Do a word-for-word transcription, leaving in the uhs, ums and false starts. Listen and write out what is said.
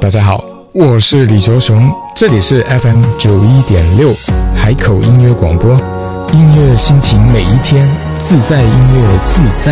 大家好，我是李卓雄，这里是 F M 九一点六海口音乐广播，音乐心情每一天，自在音乐自在。